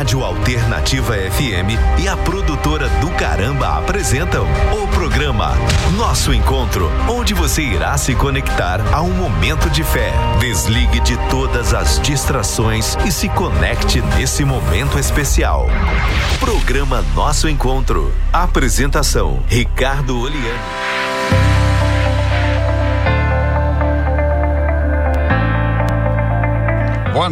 Rádio Alternativa FM e a produtora do Caramba apresentam o programa Nosso Encontro, onde você irá se conectar a um momento de fé. Desligue de todas as distrações e se conecte nesse momento especial. Programa Nosso Encontro. Apresentação: Ricardo Oliani. Boa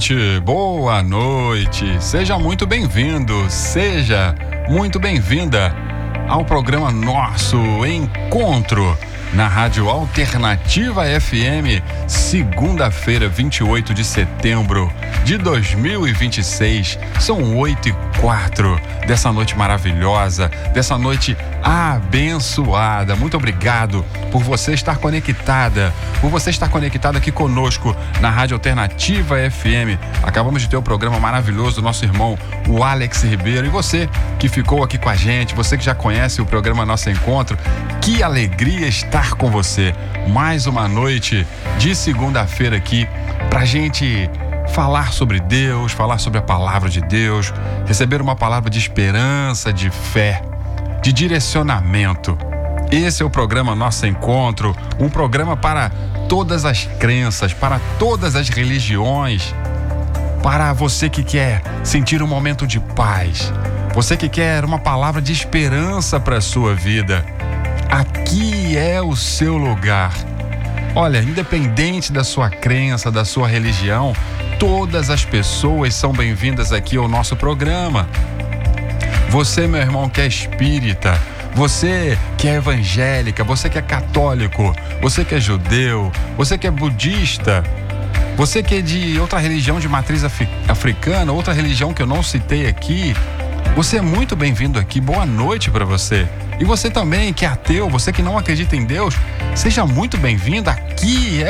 noite, seja muito bem-vindo, seja muito bem-vinda ao programa Nosso Encontro na Rádio Alternativa FM, segunda-feira, 28 de setembro de 2026, são 8h04 dessa noite maravilhosa, dessa noite abençoada. Muito obrigado por você estar conectada, por você estar conectado aqui conosco na Rádio Alternativa FM. Acabamos de ter o programa maravilhoso do nosso irmão, o Alex Ribeiro, e você que ficou aqui com a gente, você que já conhece o programa Nosso Encontro, que alegria estar com você. Mais uma noite de segunda-feira aqui pra gente falar sobre Deus, falar sobre a palavra de Deus, receber uma palavra de esperança, de fé, de direcionamento. Esse é o programa Nosso Encontro, um programa para todas as crenças, para todas as religiões, para você que quer sentir um momento de paz, você que quer uma palavra de esperança para a sua vida. Aqui é o seu lugar. Olha, independente da sua crença, da sua religião, todas as pessoas são bem-vindas aqui ao nosso programa. Você, meu irmão, que é espírita, você que é evangélica, você que é católico, você que é judeu, você que é budista, você que é de outra religião de matriz africana, outra religião que eu não citei aqui, você é muito bem-vindo aqui. Boa noite para você. E você também que é ateu, você que não acredita em Deus, seja muito bem-vindo. Aqui é